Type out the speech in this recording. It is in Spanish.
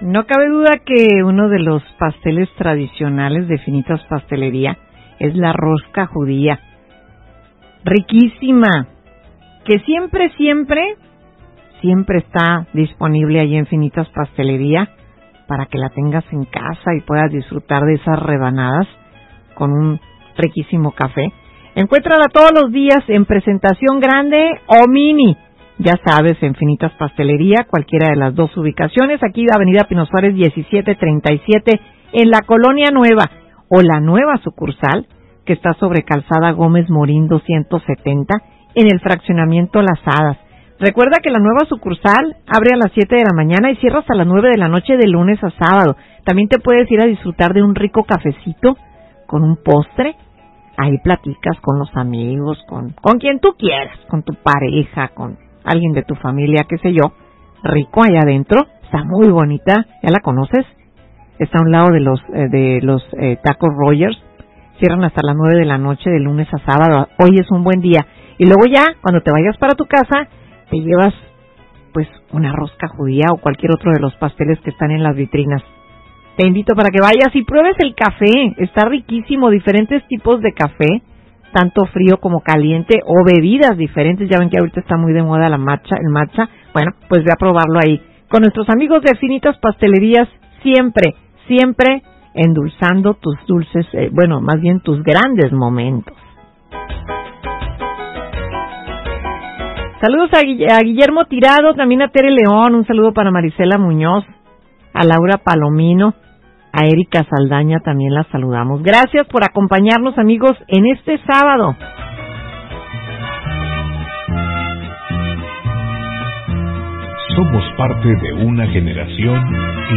No cabe duda que uno de los pasteles tradicionales de Finitas Pastelería es la rosca judía. Riquísima, que siempre está disponible allí en Finitas Pastelería para que la tengas en casa y puedas disfrutar de esas rebanadas con un riquísimo café. Encuéntrala todos los días en presentación grande o mini. Ya sabes, en Finitas Pastelería, cualquiera de las dos ubicaciones, aquí Avenida Pino Suárez 1737, en la Colonia Nueva, o la nueva sucursal, que está sobre Calzada Gómez Morín 270, en el fraccionamiento Las Hadas. Recuerda que la nueva sucursal abre a las 7 de la mañana y cierra hasta las 9 de la noche de lunes a sábado. También te puedes ir a disfrutar de un rico cafecito con un postre. Ahí platicas con los amigos, con quien tú quieras, con tu pareja, con alguien de tu familia, qué sé yo. Rico allá adentro, está muy bonita, ¿ya la conoces? Está a un lado de los Tacos Rogers. Cierran hasta las 9 de la noche de lunes a sábado. Hoy es un buen día. Y luego ya, cuando te vayas para tu casa, te llevas pues una rosca judía o cualquier otro de los pasteles que están en las vitrinas. Te invito para que vayas y pruebes el café. Está riquísimo, diferentes tipos de café, tanto frío como caliente, o bebidas diferentes. Ya ven que ahorita está muy de moda el matcha. Bueno, pues ve a probarlo ahí. Con nuestros amigos de Finitas Pastelerías, siempre endulzando tus dulces, más bien tus grandes momentos. Saludos a Guillermo Tirado, también a Tere León, un saludo para Marisela Muñoz, a Laura Palomino, a Erika Saldaña también la saludamos. Gracias por acompañarnos, amigos, en este sábado. Somos parte de una generación